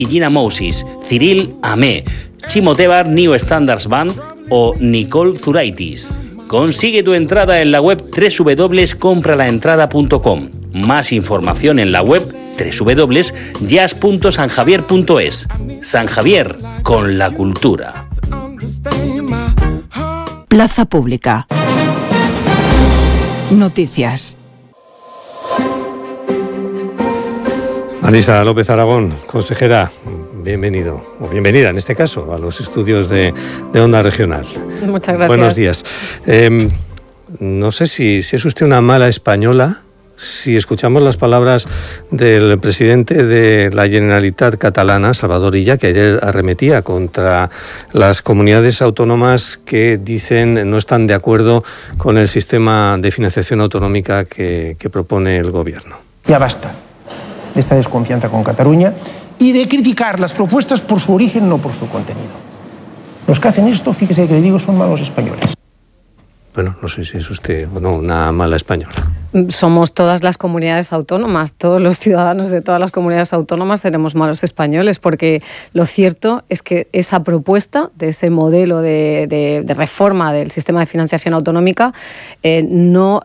y Gina Mousis, Cyril Amé, Chimo Tebar, New Standards Band o Nicole Zuraitis. Consigue tu entrada en la web www.compralaentrada.com. Más información en la web www.jazz.sanjavier.es. San Javier, con la cultura. Plaza Pública. Noticias. Marisa López Aragón, consejera, bienvenido, o bienvenida en este caso, a los estudios de Onda Regional. Muchas gracias. Buenos días. No sé si es usted una mala española, si escuchamos las palabras del presidente de la Generalitat catalana, Salvador Illa, que ayer arremetía contra las comunidades autónomas que dicen no están de acuerdo con el sistema de financiación autonómica que propone el gobierno. Ya basta de esta desconfianza con Cataluña y de criticar las propuestas por su origen, no por su contenido. Los que hacen esto, fíjese que le digo, son malos españoles. Bueno, no sé si es usted o no una mala española. Somos todas las comunidades autónomas, todos los ciudadanos de todas las comunidades autónomas seremos malos españoles, porque lo cierto es que esa propuesta de ese modelo de reforma del sistema de financiación autonómica no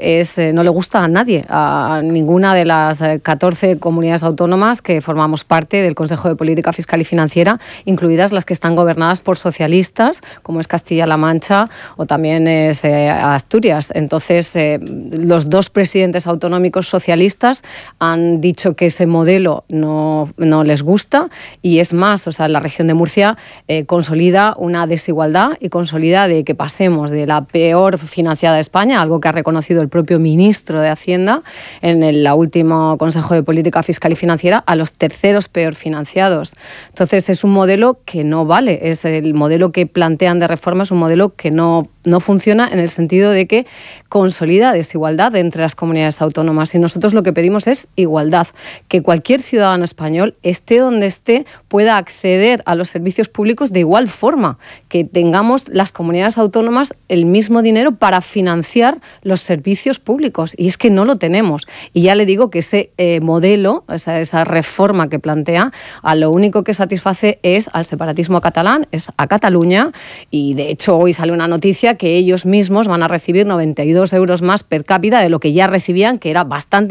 le gusta a nadie, a ninguna de las 14 comunidades autónomas que formamos parte del Consejo de Política Fiscal y Financiera, incluidas las que están gobernadas por socialistas, como es Castilla-La Mancha o también es Asturias. Entonces, los dos presidentes autonómicos socialistas han dicho que ese modelo no les gusta, y es más, o sea, la región de Murcia consolida una desigualdad y consolida de que pasemos de la peor financiada de España, algo que ha reconocido el propio ministro de Hacienda en el último Consejo de Política Fiscal y Financiera, a los terceros peor financiados. Entonces es un modelo que no vale, es el modelo que plantean de reforma, es un modelo que no funciona, en el sentido de que consolida desigualdad entre las comunidades autónomas, y nosotros lo que pedimos es igualdad, que cualquier ciudadano español, esté donde esté, pueda acceder a los servicios públicos de igual forma, que tengamos las comunidades autónomas el mismo dinero para financiar los servicios públicos, y es que no lo tenemos. Y ya le digo que ese modelo, esa reforma que plantea, a lo único que satisface es al separatismo catalán, es a Cataluña, y de hecho hoy sale una noticia que ellos mismos van a recibir 92 euros más per cápita de lo que ya recibían, que era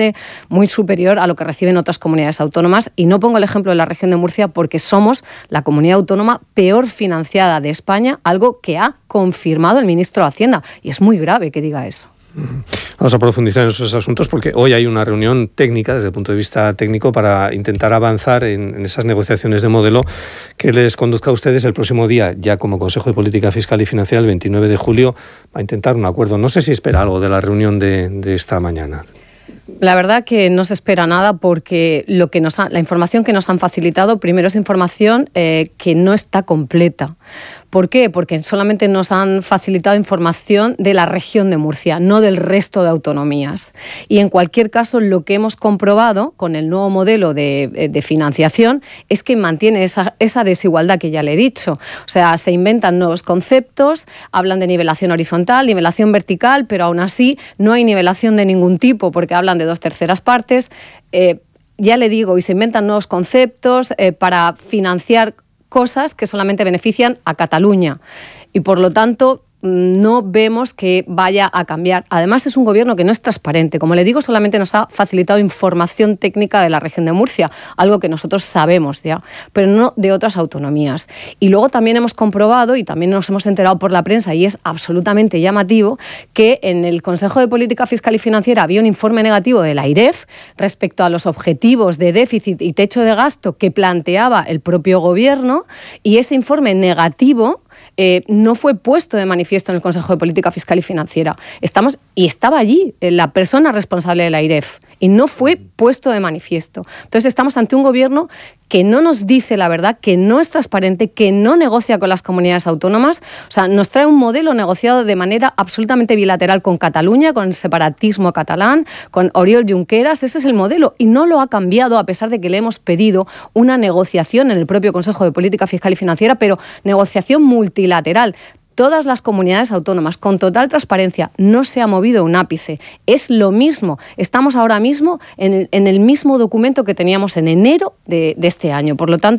muy superior a lo que reciben otras comunidades autónomas. Y no pongo el ejemplo de la región de Murcia porque somos la comunidad autónoma peor financiada de España, algo que ha confirmado el ministro de Hacienda, y es muy grave que diga eso. Vamos a profundizar en esos asuntos porque hoy hay una reunión técnica, desde el punto de vista técnico, para intentar avanzar en esas negociaciones de modelo que les conduzca a ustedes el próximo día, ya como Consejo de Política Fiscal y Financiera, el 29 de julio, a intentar un acuerdo. No sé si espera algo de la reunión de esta mañana. La verdad que no se espera nada, porque la información que nos han facilitado, primero, es información que no está completa. ¿Por qué? Porque solamente nos han facilitado información de la región de Murcia, no del resto de autonomías. Y en cualquier caso, lo que hemos comprobado con el nuevo modelo de financiación es que mantiene esa desigualdad que ya le he dicho. O sea, se inventan nuevos conceptos, hablan de nivelación horizontal, nivelación vertical, pero aún así no hay nivelación de ningún tipo, porque hablan de 2/3 partes. Ya le digo, y se inventan nuevos conceptos para financiar cosas que solamente benefician a Cataluña, y por lo tanto no vemos que vaya a cambiar. Además, es un gobierno que no es transparente. Como le digo, solamente nos ha facilitado información técnica de la región de Murcia, algo que nosotros sabemos ya, pero no de otras autonomías. Y luego también hemos comprobado, y también nos hemos enterado por la prensa, y es absolutamente llamativo, que en el Consejo de Política Fiscal y Financiera había un informe negativo de la AIREF respecto a los objetivos de déficit y techo de gasto que planteaba el propio gobierno, y ese informe negativo no fue puesto de manifiesto en el Consejo de Política Fiscal y Financiera. Estaba allí la persona responsable de la AIREF, y no fue puesto de manifiesto. Entonces estamos ante un gobierno que no nos dice la verdad, que no es transparente, que no negocia con las comunidades autónomas. O sea, nos trae un modelo negociado de manera absolutamente bilateral con Cataluña, con el separatismo catalán, con Oriol Junqueras. Ese es el modelo, y no lo ha cambiado, a pesar de que le hemos pedido una negociación en el propio Consejo de Política Fiscal y Financiera, pero negociación multilateral. todas las comunidades autónomas, con total transparencia, no se ha movido un ápice. Es lo mismo. Estamos ahora mismo en el mismo documento que teníamos en enero de este año. Por lo tanto,